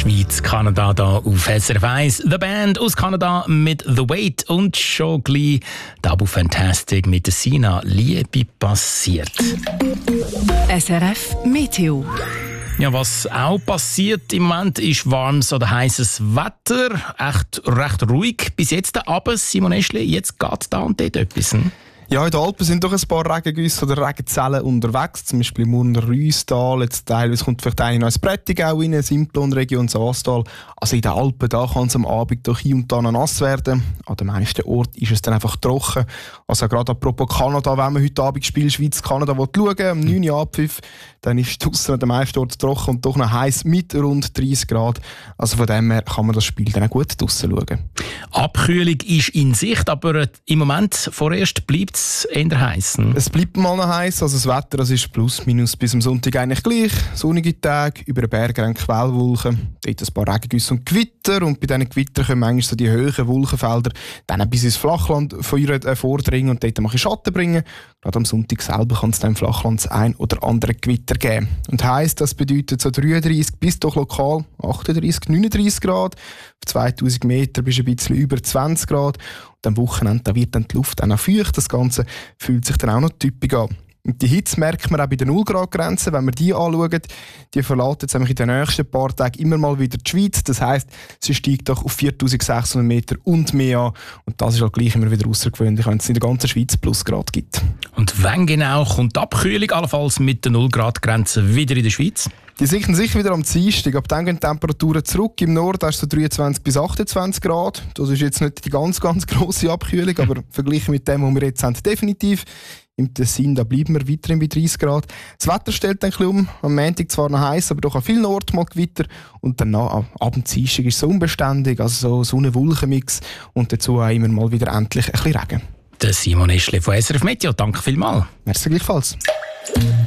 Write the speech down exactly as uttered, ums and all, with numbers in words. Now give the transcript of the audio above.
Schweiz, Kanada da auf S R F eins. The Band aus Kanada mit The Wait und schon gleich Double Fantastic mit der Sina «Liebe passiert». S R F Meteo. Ja, was auch passiert im Moment ist warmes oder heißes Wetter. Echt recht ruhig bis jetzt. Aber Simon Eschli, jetzt geht da und dort etwas. Hm? Ja, in den Alpen sind doch ein paar Regengüsse oder Regenzellen unterwegs, zum Beispiel im Murner Rüstal, jetzt teilweise kommt vielleicht eine noch ins Prättigau rein, Simplon-Region, Saastal. Also in den Alpen, da kann es am Abend doch hier und da noch nass werden. An den meisten Orten ist es dann einfach trocken. Also gerade apropos Kanada, wenn man heute Abend Spiel Schweiz-Kanada schauen, am neun Uhr Abpfiff, dann ist draussen an den meisten Orten trocken und doch noch heiß mit rund dreißig Grad. Also von dem her kann man das Spiel dann auch gut draussen schauen. Abkühlung ist in Sicht, aber im Moment vorerst bleibt es eher heiß. Es bleibt mal noch heiß, also das Wetter das ist plus minus bis am Sonntag eigentlich gleich. Sonnige Tage, über den Bergen Quellwolken, dort ein paar Regengüsse und Gewitter und bei diesen Gewittern können manchmal so die hohen Wolkenfelder dann bis ins Flachland äh, vordringen und dort ein Schatten bringen. Gerade am Sonntag selber kann es dann im Flachland das ein oder andere Gewitter geben. Und heisst, das bedeutet so dreiunddreißig bis doch lokal achtunddreißig, neununddreißig Grad. Auf zweitausend Meter bist du ein bisschen über zwanzig Grad. Und am Wochenende da wird dann die Luft auch noch feucht. Das Ganze fühlt sich dann auch noch typisch an. Und die Hitze merkt man auch bei den null Grad Grenzen, wenn wir die anschauen. Die verlässt jetzt in den nächsten paar Tagen immer mal wieder die Schweiz. Das heisst, sie steigt doch auf viertausendsechshundert Meter und mehr an. Und das ist halt gleich immer wieder außergewöhnlich, wenn es in der ganzen Schweiz Plusgrad gibt. Und wann genau kommt die Abkühlung, allenfalls mit der null Grad Grenze, wieder in der Schweiz? Die sichern sich wieder am Dienstag. Ab dann gehen die Temperaturen zurück. Im Norden hast du so dreiundzwanzig bis achtundzwanzig Grad. Das ist jetzt nicht die ganz, ganz grosse Abkühlung, aber verglichen mit dem, was wir jetzt haben, definitiv. Im Tessin, da bleiben wir weiterhin bei dreißig Grad. Das Wetter stellt ein bisschen um. Am Montag zwar noch heiß, aber doch an vielen Orten mal Gewitter. Und danach, ab dem Dienstag ist es unbeständig, also so Sonne-Wolken-Mix. Und dazu auch immer mal wieder endlich ein bisschen Regen. Der Simon Eschli von S R F Meteo, danke vielmals. Merci gleichfalls.